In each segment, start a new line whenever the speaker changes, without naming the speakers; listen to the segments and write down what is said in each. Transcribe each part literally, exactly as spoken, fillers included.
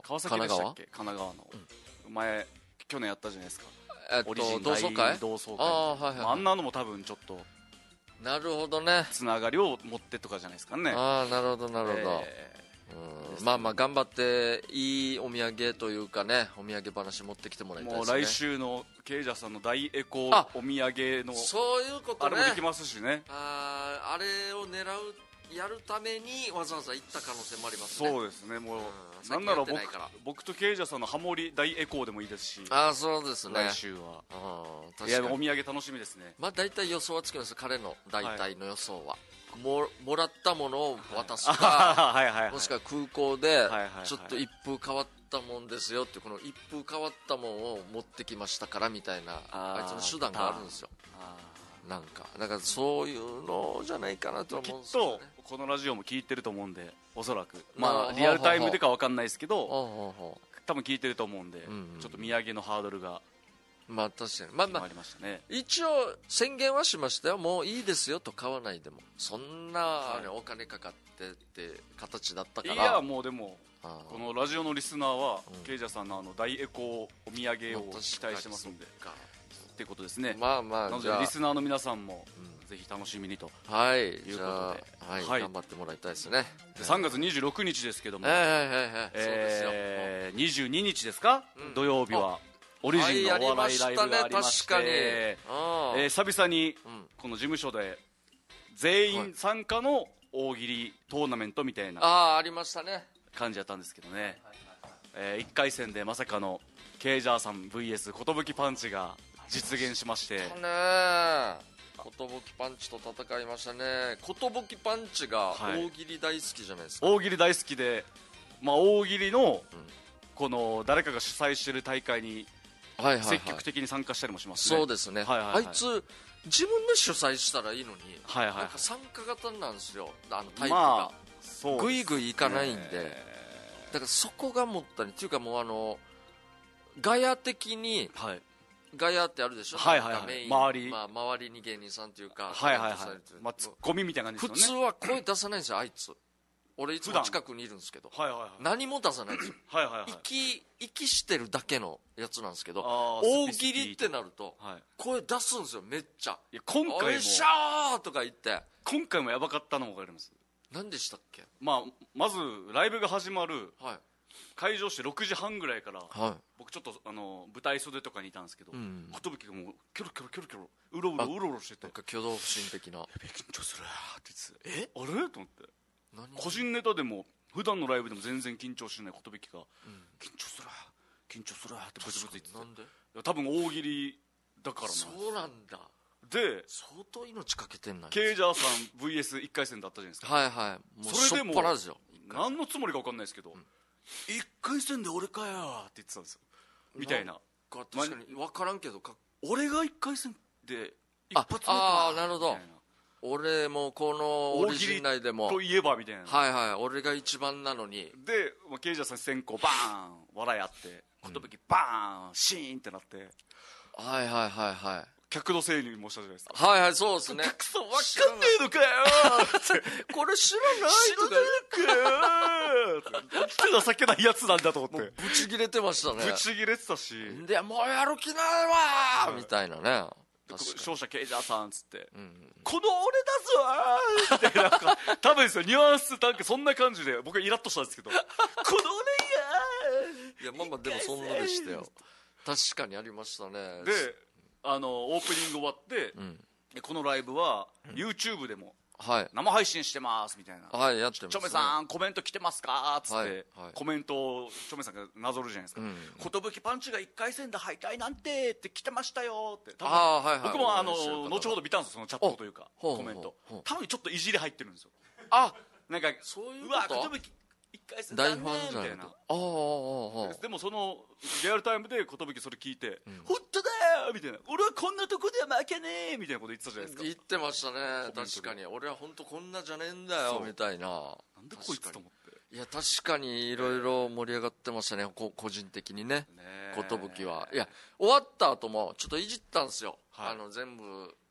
川崎でしたっけ、神奈川の、うん、前去年やったじゃないですか、
えっと
オリジン
同窓会
同窓会
ああ、はいはいはい、
まあ、あんなのも多分ちょっと
なるほどね、
つながりを持ってとかじゃないですかね。
ああ、なるほどなるほど、
え
ー、うん、まあまあ頑張っていいお土産というかね、お土産話持ってきてもらいたいですね。
もう来週のケイジャーさんの大エコ
あ
お土産の
そういうことね、
あれもできますしね。
ああれを狙うやるためにわざわざ行った可能性もありますね。
そうですね、もう、
うん、
なんなら 僕,
ら
僕とケイジャーさんのハモリ大エコーでもいいですし、
ああそうですね、
来週は
あ確かに、
いやお土産楽しみですね。
まあ大体予想はつきます、彼の大体の予想は、はい、も, もらったものを渡すか、
はいはいはいはい、
もしくは空港で
はいはいはい
ちょっと一風変わったもんですよって、この一風変わったもんを持ってきましたからみたいな、あいつの手段があるんですよ。なんかだからそういうのじゃないかなと思うんですけど、ね、
きっとこのラジオも聞いてると思うんで、おそらくまあリアルタイムでか分かんないですけど、多分聞いてると思うんで、うんうん、ちょっと土産のハードルが
まあ確かにまあまあ、
りましたね、
一応宣言はしましたよ、もういいですよと、買わないでもそんな、はい、お金かかってって形だったから。
いやもうでもこのラジオのリスナーは、うん、ケイジャーさんのあの大エコお土産を期待してますんでっていうことですね。
まあまあ、
なのでリスナーの皆さんも、うん、ぜひ楽しみにと
はい
いうことで、
はいはい、頑張ってもらいたいですね。
でさんがつにじゅうろくにちですけども、
はいはいはいはい、え
ー、にじゅうににちですか、うん、土曜日はオリジンのお笑いライブがありまして、
はい、
えー、久々にこの事務所で全員参加の大喜利トーナメントみたいな
あありましたね
感じだったんですけどね、えー、いっかい戦でまさかのケイジャーさん ブイエス 寿パンチが実現しまして、ね、
寿パンチと戦いましたね。寿パンチが大喜利大好きじゃないですか、
はい、大喜利大好きで、まあ、大喜利のこの誰かが主催している大会に積極的に参加したりもしますね。
そうですね、はいはいはい、あいつ自分で主催したらいいのに、
はいはいはい、
なんか参加型なんですよ、あのタイプが、
まあ、
ぐいぐいいかないんで、だからそこがもったいないっていうか、もうあのガヤ的に、はい、ガヤってあるでしょ、
はいはいはい、
メイン
周り、
まあ、周りに芸人さんというか、
はいはいはい、まあ、ツッコミみたいな感じですよね。
普通は声出さないんですよ、あいつ。俺いつも近くにいるんですけど、はいはいはい、何も出さないんですよはいはい、はい、息, 息してるだけのやつなんですけど、大喜利ってなると、はい、声出すんですよ、めっちゃ。
いや今回も
おいしゃーとか言って、
今回もやばかったのも分かります。
何でしたっけ、
まあ、まずライブが始まる、
はい、
会場してろくじはんぐらいから、
はい、
僕ちょっとあの舞台袖とかにいたんですけど、寿、うん、がもうキョロキョロキョロキョロうろうろうろうろしてて、
なんか挙動不審的な、
やべえ緊張するって言って、えあれと思って、
何
個人ネタでも普段のライブでも全然緊張しない寿が、うん、緊張する緊張するってブツブツ言ってて、
なんで、い
や多分大喜利だからな。
そうなんだ。
で
相当命かけてんな。
ケイジャーさん ブイエスいっ 回戦だったじゃないですか。
はいはい、もう
それでも
しょっぱなですよ、
何のつもりか分かんないですけど、うん、いっかい戦で俺かよって言ってたんですよみたいな。
確かに分からんけどか、
俺がいっかい戦で一発目か
ああなるほど、俺もこのオリジン内でも
といえばみたいな、
はいはい、俺が一番なのに、
でケイジャーさん先行バーン笑いあって寿、うん、バーンシーンってなって、
はいはいはいはい、
客のせいにもしたじゃないですか。
はいはいそうですね。
客さん分かんねえのかよって
これ知らない
とか知らないのかよって情けないやつなんだと思って、
ブチギレてましたね。
ブチギレてたし、
でもうやる気ないわーみたいなね。
勝者ケイジャーさんっつって、うんうん、この俺だぞーみたいな、なんか多分ですよニュアンスなんかそんな感じで僕はイラッとしたんですけどこの俺が
いやまあまあでもそんなでしたよ。確かにありましたね。
であのオープニング終わって、うん、このライブは YouTube でも生配信してますみたいな、
はい、やってますね。
チョメさんコメント来てますかっつって、はいはい、コメントをチョメさんがなぞるじゃないですか、うん、寿パンチがいっかい戦で敗退なんてって来てましたよって、多分あ、はいはい、僕もあの後ほど見たんですよ、そのチャットというかコメント、多分ちょっといじり入ってるんですよ。
あ、
なんか
そういう
こと、うわ寿いっかい戦だねみたいな。あ
あ
でもそのリアルタイムで寿それ聞いて、うん、本当だよみたいな、俺はこんなとこでは負けねえみたいなこと言ってたじゃないですか。
言ってましたね。確かに俺は本当こんなじゃねえんだよみたいな。
なんでこいつと思って、
いや確かにいろいろ盛り上がってましたね、こ個人的にね寿は。いや終わった後もちょっといじったんですよ、はい、あの全部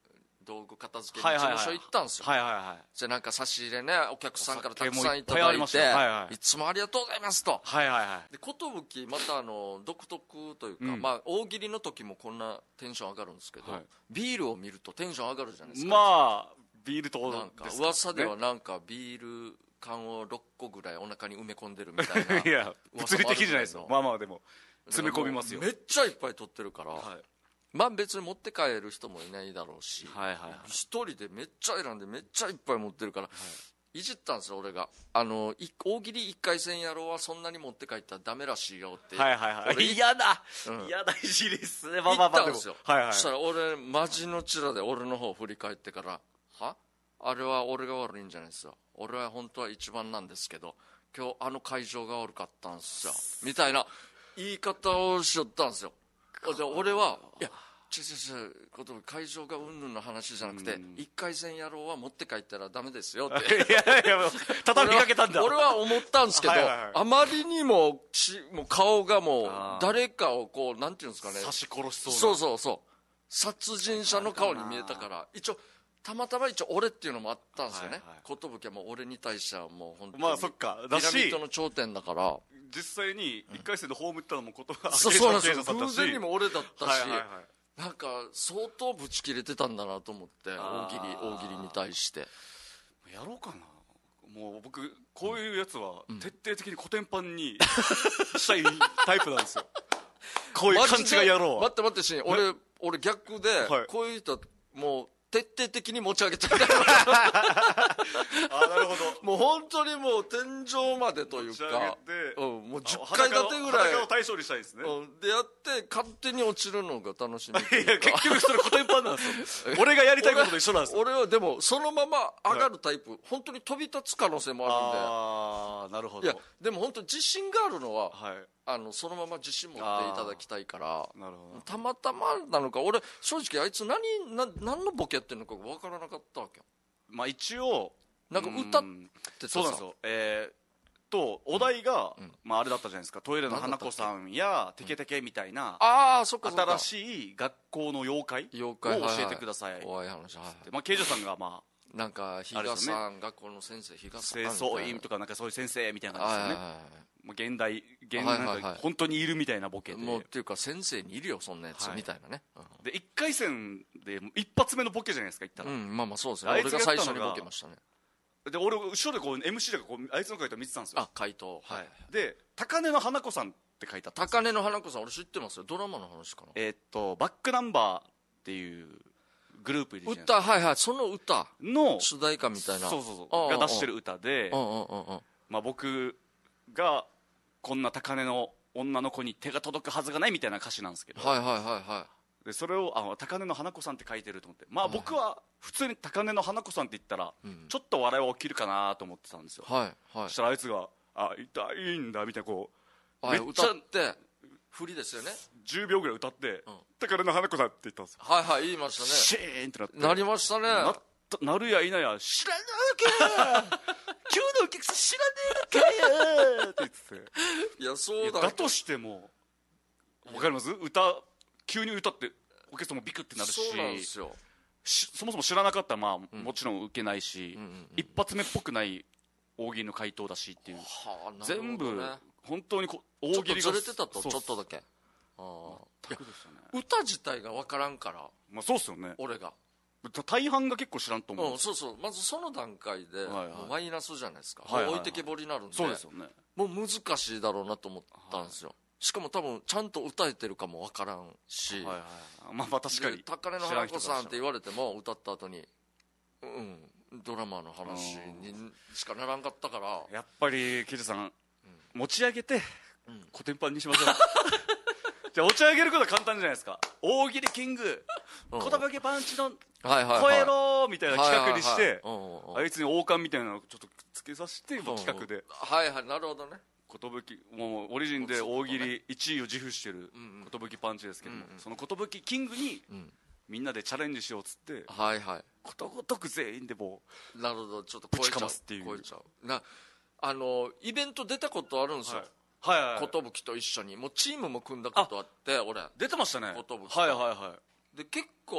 道具片付けに事務所行ったんですよ。
はいはいはい。
じゃあなんか差し入れね、お客さんからたくさんいただいて、はいはい、いつもありがとうございますと。
はいはいはい。
で、寿またあの独特というか、うん、まあ大喜利の時もこんなテンション上がるんですけど、はい、ビールを見るとテンション上がるじゃないですか。
まあビールと
なんか噂ではなんかビール缶をろっこぐらいお腹に埋め込んでるみたいな。
いや物理的じゃないですよ。まあまあでも詰め込みますよ。
めっちゃいっぱい取ってるから、はい、まあ別に持って帰る人もいないだろうし、はいはいはい、一人でめっちゃ選んでめっちゃいっぱい持ってるから、はい、いじったんですよ俺が。あの大喜利いっかい戦やろうはそんなに持って帰ったらダメらしいよって。
はいはいはい。嫌だ、うん、嫌だいじりっすね。まあまあまあでも言ったんですよ。はいはい。そした
ら俺マジのチラで俺の方振り返ってから、はあれは俺が悪いんじゃないですよ、俺は本当は一番なんですけど今日あの会場が悪かったんですよみたいな言い方をしよったんですよ。で俺はいや違う違う違うこと会場がうんぬんの話じゃなくて、うん、いっかい戦やろうは持って帰ったらダメですよっていやいや
畳みかけたんだ。
俺は思ったんですけどはいはい、はい、あまりにもちもう顔がもう誰かをこうなんていうんですかね、
刺し殺しそうな、
そうそうそう殺人者の顔に見えたから一応たまたま一応俺っていうのもあったんですよね。寿、はいはい、はもう俺に対してはもう本当に
まあそっかだし
ピラミッドの頂点だから
実際にいっかい戦でホーム行ったのもことが、
うん、そうそうなんですよ。偶然にも俺だったし、はいはいはい、なんか相当ぶち切れてたんだなと思って大喜利大喜利に対して
やろうかな。もう僕こういうやつは徹底的にコテンパンにしたいタイプなんですよ。こういう勘違いやろう。
待って待ってし俺俺逆で、はい、こういう人もう徹底的に持ち上げちゃうあ
なるほど。
もう本当にもう天井までというか、うん、もうじゅっかい建てぐらい
裸を対象にしたいですね、
うん、でやって勝手に落ちるのが楽しみというか。
いや結局それコテンパンなんですよ俺がやりたいことと一緒なんですよ。
俺はでもそのまま上がるタイプ、はい、本当に飛び立つ可能性もあるんで。
ああなるほど。いや
でも本当に自信があるのは、はい、あのそのまま自信持っていただきたいから。なるほど。たまたまなのか俺正直あいつ何な何のボケやってるのか分からなかったわけよ。
まあ一応
なんか歌って
そうなんですよ。えー、とお題が、うん、まああれだったじゃないですか。トイレの花子さんやテケテケみたいな、うん、あそっかそっか新しい学校の妖怪を教えてください。
怖い話。はい。
まあ刑事さんがまあ
なんか比嘉さん、ね、学校の先生比嘉さん
清掃員とかなんかそういう先生みたいな感じですよね。もう現代現代なんか本当にいるみたいなボケで、
もうっていうか先生にいるよそんなやつみたいなね、
はい、でいっかい戦で一発目のボケじゃないですか言ったら、
うん、まあまあそうですね。俺が最初にボケましたね。
で俺後ろでこう エムシー でこうあいつの回答見てたんですよ。
あ回答
はい。で高根の花子さんって書いてあったんです。
高根の花子さん俺知ってますよ。ドラマの話かな。
えー、っとバックナンバーっていうグループいるじゃないです
か。歌はいはいその歌
の
主題歌みたいな
そうそうそうが出してる歌で、まあ僕がこんな高嶺の女の子に手が届くはずがないみたいな歌詞なんですけど、
はいはいはいはい。
でそれをあ高嶺の花子さんって書いてると思って、まあ僕は普通に高嶺の花子さんって言ったら、うん、ちょっと笑いは起きるかなと思ってたんですよ。はいはい。そしたらあいつがあ痛いんだみたいなこう
めっちゃ歌って振りですよね。
じゅうびょうぐらい歌って、うん、高嶺の花子さんって言ったんですよ。
はいはい言いましたね。
シーンってなって
なりましたね。な
なるやいなや知らないわけや今日のお客さん知らねえのかよって言ってて、
いやそうだ
だとしても分かります？歌急に歌ってお客さんもビクってなるし、
そうなんですよ。
そもそも知らなかったらまあ、うん、もちろん受けないし、うんうんうん、一発目っぽくない大喜利の回答だしっていう、はあ、全部本当にこ大喜利が
ちょっとずれてたとちょっとだけあ全くですよ、ね、歌自体が分からんから、
まあ、そうっすよね。
俺が
大半が結構知らんと思う、
うん、そうそう。まずその段階で、はいはい、もうマイナスじゃないですか、はいはいはい、置いてけぼりになるんで、
そうですよね。
もう難しいだろうなと思ったんですよ、はい、しかも多分ちゃんと歌えてるかも分からんし、はいはい、
まあまあ確かに
高嶺の花子さんって言われても歌った後にうんドラマの話にしかならんかったから、
やっぱりケイジさん、うん、持ち上げて、うん、コテンパンにしましょうじゃあ持ち上げることは簡単じゃないですか。大喜利キング小峠パンチの超えろみたいな企画にしてあいつに王冠みたいなのをちょっとつけさせて企画で、
はいはいなるほどね。
寿もうオリジンで大喜利いちいを自負してる寿パンチですけども、その寿キングにみんなでチャレンジしようっつって、はいはいことごとく全員でも
うなるほどちょっと超えちゃうっていう超えちゃうな。あのイベント出たことあるんですよ、はいはいはい、寿と一緒にもうチームも組んだことあって、俺
出てましたね。
寿
はいはいはい。
で結構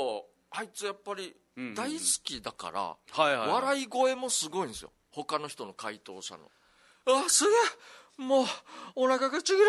あいつやっぱり大好きだから、笑い声もすごいんですよ、他の人の回答者の。あ、すげえ、もうお腹がちぎれ